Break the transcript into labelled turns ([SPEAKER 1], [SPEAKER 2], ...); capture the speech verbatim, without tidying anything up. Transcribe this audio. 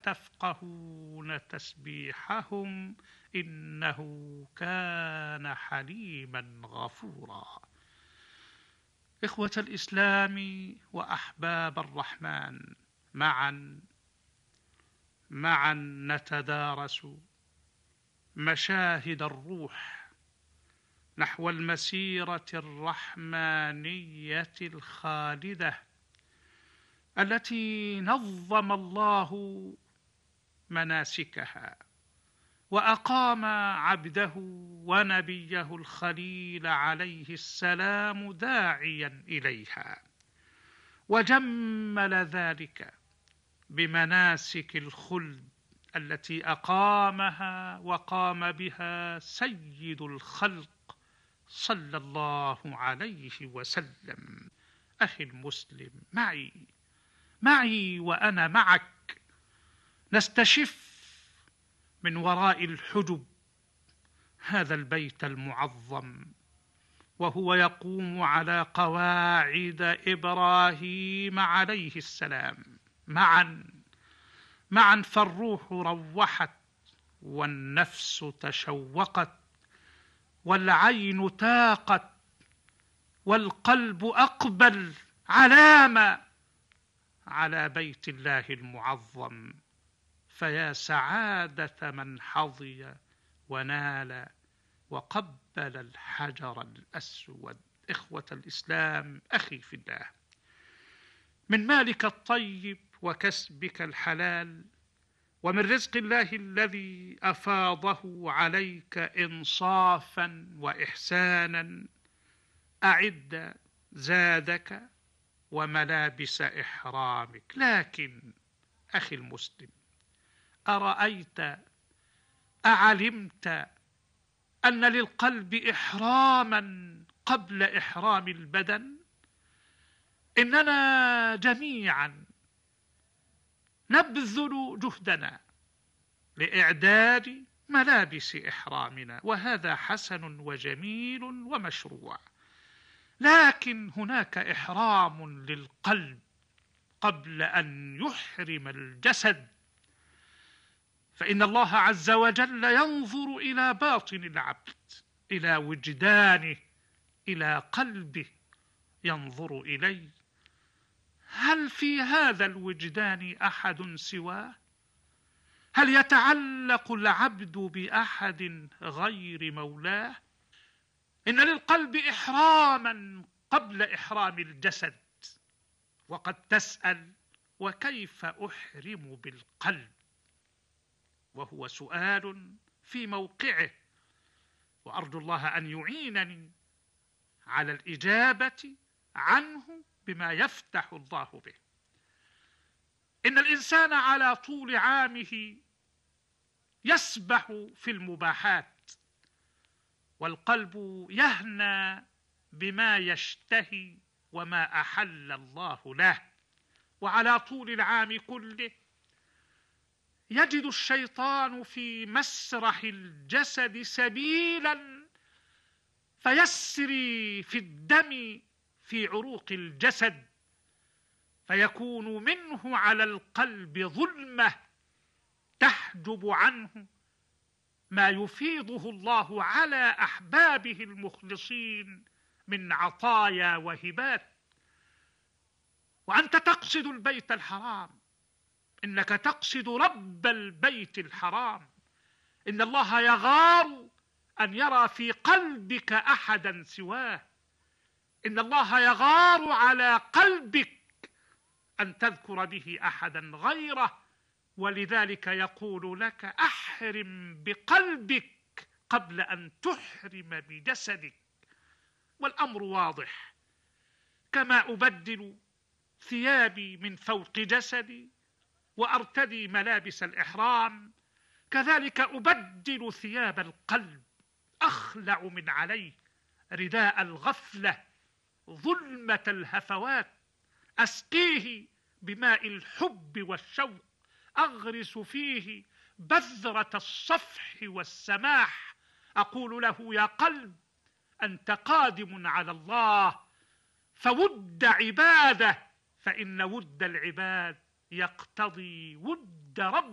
[SPEAKER 1] تفقهون تسبيحهم إنه كان حليما غفورا. إخوة الإسلام وأحباب الرحمن، معا معا نتدارس مشاهد الروح نحو المسيرة الرحمانية الخالدة التي نظم الله مناسكها وأقام عبده ونبيه الخليل عليه السلام داعيا إليها، وجمل ذلك بمناسك الخلد التي أقامها وقام بها سيد الخلق صلى الله عليه وسلم. أخي المسلم، معي معي وأنا معك نستشف من وراء الحجب هذا البيت المعظم وهو يقوم على قواعد إبراهيم عليه السلام. معا معا فالروح روحت والنفس تشوقت والعين تاقت والقلب أقبل علامة على بيت الله المعظم. فيا سعادة من حظي ونال وقبل الحجر الأسود. إخوة الإسلام، أخي في الله، من مالك الطيب وكسبك الحلال ومن رزق الله الذي أفاضه عليك إنصافا وإحسانا أعد زادك وملابس إحرامك. لكن أخي المسلم، أرأيت أعلمت أن للقلب إحراما قبل إحرام البدن؟ إننا جميعا نبذل جهدنا لإعداد ملابس إحرامنا، وهذا حسن وجميل ومشروع، لكن هناك إحرام للقلب قبل أن يحرم الجسد. فإن الله عز وجل ينظر إلى باطن العبد، إلى وجدانه، إلى قلبه، ينظر إليه. هل في هذا الوجدان أحد سواه؟ هل يتعلق العبد بأحد غير مولاه؟ إن للقلب إحراما قبل إحرام الجسد. وقد تسأل: وكيف أحرم بالقلب؟ وهو سؤال في موقعه، وأرجو الله أن يعينني على الإجابة عنه بما يفتح الله به. إن الإنسان على طول عامه يسبح في المباحات، والقلب يهنى بما يشتهي وما أحل الله له، وعلى طول العام كله يجد الشيطان في مسرح الجسد سبيلا فيسري في الدم في عروق الجسد، فيكون منه على القلب ظلمة تحجب عنه ما يفيضه الله على أحبابه المخلصين من عطايا وهبات. وأنت تقصد البيت الحرام، إنك تقصد رب البيت الحرام. إن الله يغار أن يرى في قلبك أحدا سواه. إن الله يغار على قلبك أن تذكر به أحدا غيره، ولذلك يقول لك: أحرم بقلبك قبل أن تحرم بجسدك. والأمر واضح، كما أبدل ثيابي من فوق جسدي وأرتدي ملابس الإحرام، كذلك أبدل ثياب القلب، أخلع من عليه رداء الغفلة، ظلمة الهفوات، أسقيه بماء الحب والشوق، أغرس فيه بذرة الصفح والسماح. أقول له: يا قلب، أنت قادم على الله، فود عباده، فإن ود العباد يقتضي ود رب